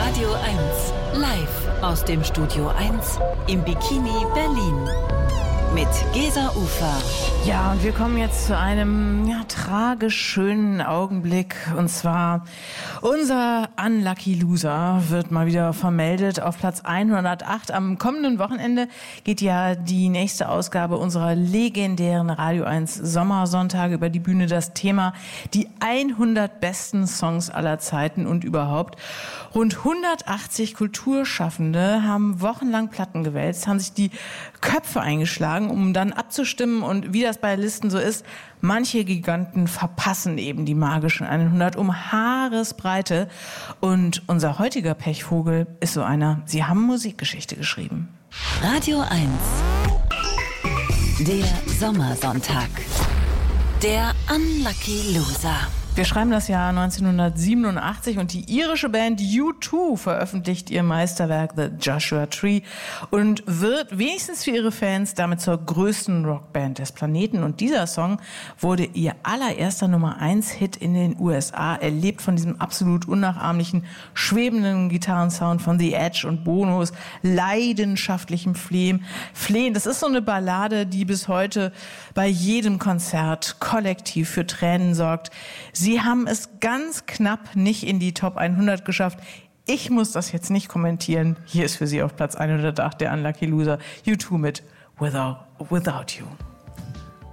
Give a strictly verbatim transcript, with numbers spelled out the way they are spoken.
Radio eins, live aus dem Studio eins im Bikini Berlin. Mit Gesa Ufer. Ja, und wir kommen jetzt zu einem ja, tragisch schönen Augenblick. Und zwar unser Unlucky Loser wird mal wieder vermeldet auf Platz hundertacht. Am kommenden Wochenende geht ja die nächste Ausgabe unserer legendären Radio eins Sommersonntage über die Bühne. Das Thema die hundert besten Songs aller Zeiten und überhaupt. Rund hundertachtzig Kulturschaffende haben wochenlang Platten gewälzt, haben sich die Köpfe eingeschlagen, um dann abzustimmen. Und wie das bei Listen so ist, manche Giganten verpassen eben die magischen hundert um Haaresbreite. Und unser heutiger Pechvogel ist so einer. Sie haben Musikgeschichte geschrieben. Radio eins. Der Sommersonntag. Der Unlucky Loser. Wir schreiben das Jahr neunzehnhundertsiebenundachtzig und die irische Band U zwei veröffentlicht ihr Meisterwerk The Joshua Tree und wird wenigstens für ihre Fans damit zur größten Rockband des Planeten. Und dieser Song wurde ihr allererster Nummer eins Hit in den U S A, erlebt von diesem absolut unnachahmlichen, schwebenden Gitarrensound von The Edge und Bonos leidenschaftlichem Flehen. Flehen, das ist so eine Ballade, die bis heute bei jedem Konzert kollektiv für Tränen sorgt. Sie haben es ganz knapp nicht in die Top hundert geschafft. Ich muss das jetzt nicht kommentieren. Hier ist für Sie auf Platz hundertacht der Unlucky Loser U zwei mit Without, Without You.